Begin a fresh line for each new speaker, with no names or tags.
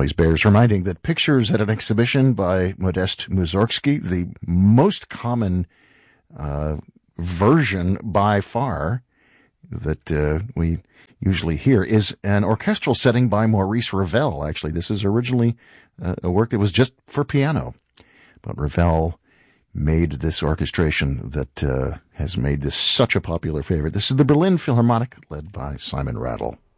always bears reminding that pictures at an exhibition by Modest Mussorgsky, the most common version by far that we usually hear, is an orchestral setting by Maurice Ravel. Actually, this is originally a work that was just for piano, but Ravel made this orchestration that has made this such a popular favorite. This is the Berlin Philharmonic, led by Simon Rattle.